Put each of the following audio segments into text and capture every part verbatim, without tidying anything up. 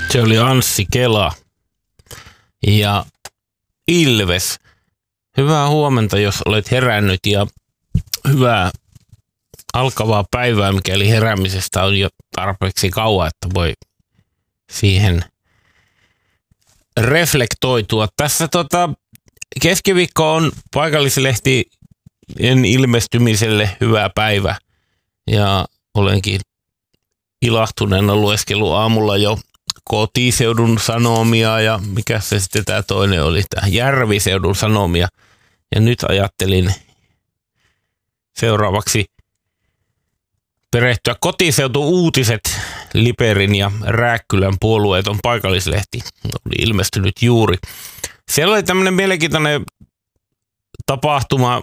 Se oli Anssi Kela ja Ilves. Hyvää huomenta, jos olet herännyt ja hyvää alkavaa päivää, mikäli heräämisestä on jo tarpeeksi kauan, että voi siihen reflektoitua. Tässä tota, keskiviikko on paikallislehtien ilmestymiselle hyvä päivä ja olenkin ilahtuneena lueskellut aamulla jo Kotiseudun Sanomia ja mikä se sitten tämä toinen oli, tämä Järviseudun Sanomia. Ja nyt ajattelin seuraavaksi perehtyä Kotiseutu-uutiset, Liperin ja Rääkkylän puolueeton paikallislehti. Oli ilmestynyt juuri. Siellä oli tämmöinen mielenkiintoinen tapahtuma.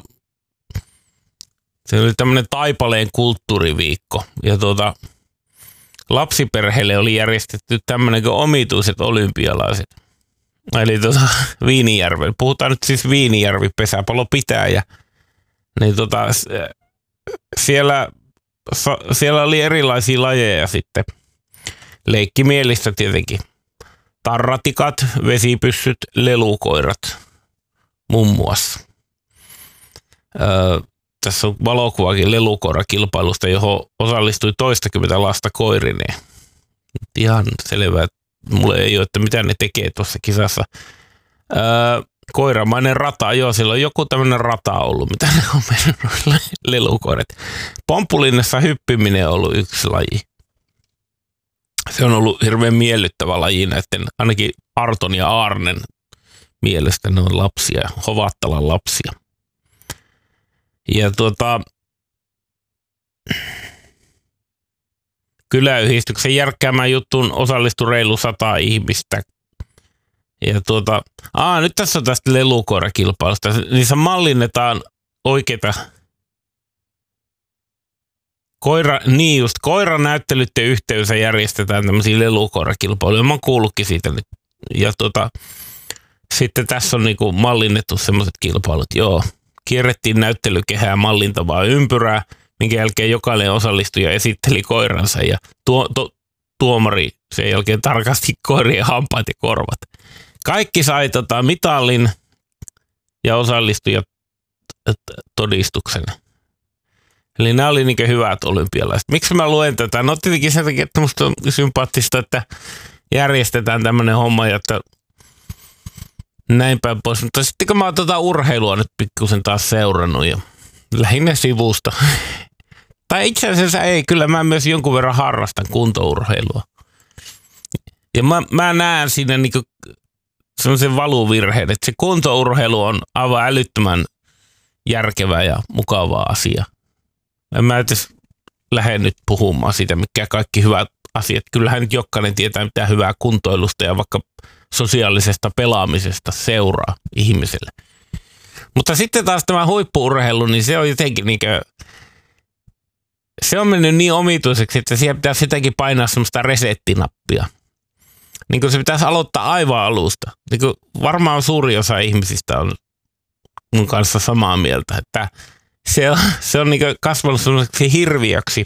Se oli tämmöinen Taipaleen kulttuuriviikko. Ja tuota, lapsiperheille oli järjestetty tämmöinen kuin omituiset olympialaiset. Eli tuota Viinijärven. Puhutaan nyt siis Viinijärvi pesäpallopitäjä. Niin tota, siellä, siellä oli erilaisia lajeja sitten. Leikkimielistä tietenkin. Tarratikat, vesipyssyt, lelukoirat muun muassa. Öö, tässä on valokuvakin lelukoirakilpailusta, johon osallistui toistakymmentä lasta koirineen. Ihan selvää, että mulle ei ole, että mitä ne tekee tuossa kisassa. Öö, koiramainen rata, joo, siellä on joku tämmöinen rata ollut, mitä ne on mennyt lelukoirat. Pomppulinnassa hyppiminen on ollut yksi laji. Se on ollut hirveän miellyttävä laji näiden, ainakin Arton ja Arnen mielestä ne on lapsia, Hovattalan lapsia. Ja tuota, kyläyhdistyksen järkkäämään juttuun osallistui reilu sata ihmistä. Ja tuota, aa, nyt tässä on tästä lelukoirakilpailusta. Niissä mallinnetaan oikeita koira, niin just koiranäyttelyiden yhteydessä järjestetään tämmöisiä lelukoirakilpailuja. Mä oon kuullutkin siitä nyt. Ja tuota, sitten tässä on niinku mallinnettu semmoiset kilpailut, joo. Kierrettiin näyttelykehää mallintavaa ympyrää, minkä jälkeen jokainen osallistuja esitteli koiransa ja tuo, to, tuomari sen jälkeen tarkasti koirien hampaat ja korvat. Kaikki sai tota, mitallin ja osallistujat todistuksen. Eli nämä oli niin hyvät olympialaiset. Miksi mä luen tätä? No tietenkin sen takia, että musta on sympaattista, että järjestetään tämmöinen homma, että näin päin pois. Mutta sitten kun mä oon tota urheilua nyt pikkusen taas seurannut ja lähinnä sivusta. Tai itse asiassa ei, kyllä mä myös jonkun verran harrastan kuntourheilua. Ja mä, mä näen siinä niinku semmoisen valuvirheen, että se kuntourheilu on aivan älyttömän järkevä ja mukava asia. En mä edes lähde nyt puhumaan siitä, mikä kaikki hyvät asiat. Kyllähän nyt jokainen tietää mitä hyvää kuntoilusta ja vaikka sosiaalisesta pelaamisesta seuraa ihmiselle. Mutta sitten taas tämä huippu-urheilu, niin se on jotenkin niinkö, se on mennyt niin omituiseksi, että siellä pitäisi sitäkin painaa semmoista resettinappia. Niin kuin se pitäisi aloittaa aivan alusta. Niin kuin varmaan suuri osa ihmisistä on mun kanssa samaa mieltä, että se on, se on niin kuin kasvanut semmoiseksi hirviöksi.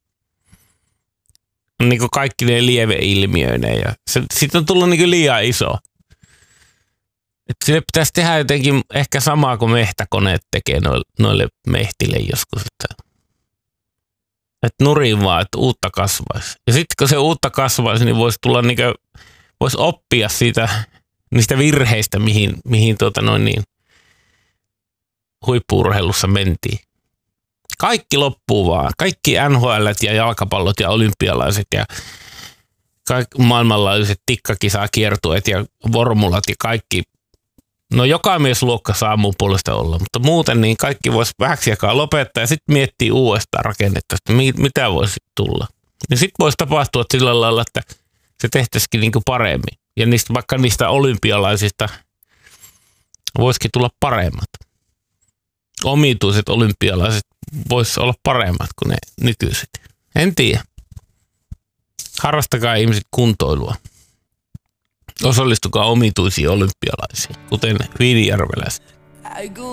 Niin kuin kaikki ne lieveilmiöineen ja se, siitä on tullut niin kuin liian iso. Että sille pitäisi tehdä jotenkin ehkä samaa kuin mehtäkoneet tekee noille, noille mehtille joskus. Että, että nurin vaan, että uutta kasvaisi. Ja sitten kun se uutta kasvaisi, niin voisi tulla niin kuin, voisi oppia siitä, niistä virheistä, mihin, mihin tuota noin niin, huippu-urheilussa mentiin. Kaikki loppuu vaan. Kaikki N H L ja jalkapallot ja olympialaiset ja kaikki maailmanlaajuiset tikkakisakiertueet ja vormulat ja kaikki. No joka miesluokka saa mun puolesta olla, mutta muuten niin kaikki voisi vähäksi jakaa lopettaa ja sitten miettiä uudestaan rakennetta, että mitä voisi tulla. Ja sitten voisi tapahtua sillä lailla, että se tehtäisikin niin kuin paremmin. Ja niistä, vaikka niistä olympialaisista voisikin tulla paremmat. Omituiset olympialaiset voisi olla paremmat kuin ne nykyiset. En tiedä. Harrastakaa ihmiset kuntoilua. Osallistukaa omituisiin olympialaisiin, kuten viinijärveläiset.